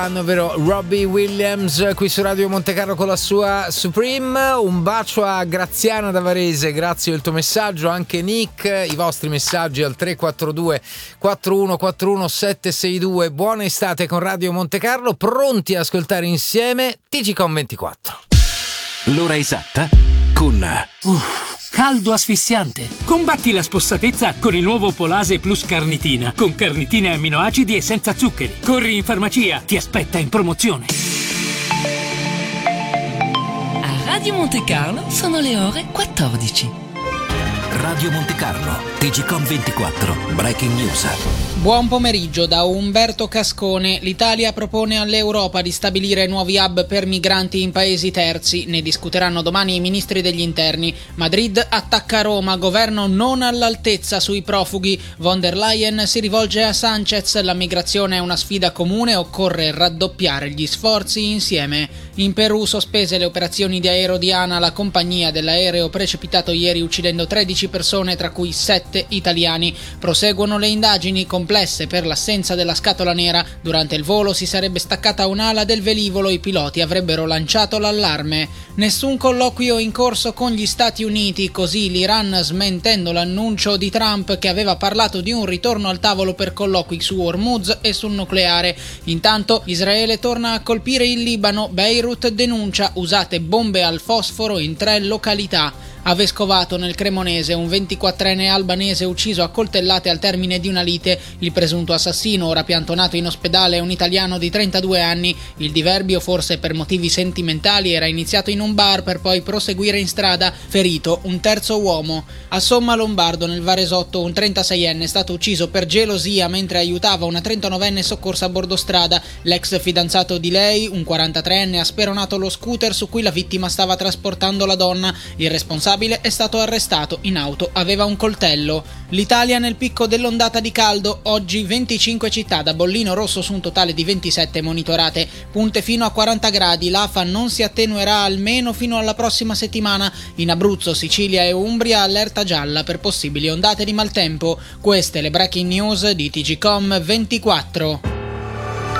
Ovvero Robbie Williams qui su Radio Monte Carlo con la sua Supreme. Un bacio a Graziana da Varese, grazie del tuo messaggio. Anche Nick, i vostri messaggi al 342 4141 762. Buona estate con Radio Monte Carlo, pronti a ascoltare insieme TGCOM 24. L'ora esatta con caldo asfissiante. Combatti la spossatezza con il nuovo Polase Plus Carnitina, con carnitina e amminoacidi e senza zuccheri. Corri in farmacia, ti aspetta in promozione. A Radio Monte Carlo sono le ore 14. Radio Monte Carlo, TGCOM 24, Breaking News. Buon pomeriggio da Umberto Cascone. L'Italia propone all'Europa di stabilire nuovi hub per migranti in paesi terzi. Ne discuteranno domani i ministri degli interni. Madrid attacca Roma, governo non all'altezza sui profughi. Von der Leyen si rivolge a Sanchez. La migrazione è una sfida comune, occorre raddoppiare gli sforzi insieme. In Perù sospese le operazioni di aereo di ANA, la compagnia dell'aereo precipitato ieri uccidendo 13 persone, tra cui 7 italiani. Proseguono le indagini complesse per l'assenza della scatola nera. Durante il volo si sarebbe staccata un'ala del velivolo, i piloti avrebbero lanciato l'allarme. Nessun colloquio in corso con gli Stati Uniti, così l'Iran smentendo l'annuncio di Trump che aveva parlato di un ritorno al tavolo per colloqui su Hormuz e sul nucleare. Intanto Israele torna a colpire il Libano, Beirut denuncia usate bombe al fosforo in 3 località. A Vescovato, nel Cremonese, un 24enne albanese ucciso a coltellate al termine di una lite. Il presunto assassino, ora piantonato in ospedale, è un italiano di 32 anni. Il diverbio, forse per motivi sentimentali, era iniziato in un bar per poi proseguire in strada. Ferito un terzo uomo. A Somma Lombardo, nel Varesotto, un 36enne è stato ucciso per gelosia mentre aiutava una 39enne soccorsa a bordo strada. L'ex fidanzato di lei, un 43enne, ha speronato lo scooter su cui la vittima stava trasportando la donna. Il responsabile è stato arrestato, in auto aveva un coltello. L'Italia nel picco dell'ondata di caldo, oggi 25 città da bollino rosso su un totale di 27 monitorate, punte fino a 40 gradi, l'afa non si attenuerà almeno fino alla prossima settimana. In Abruzzo, Sicilia e Umbria allerta gialla per possibili ondate di maltempo. Queste le breaking news di TGCOM 24.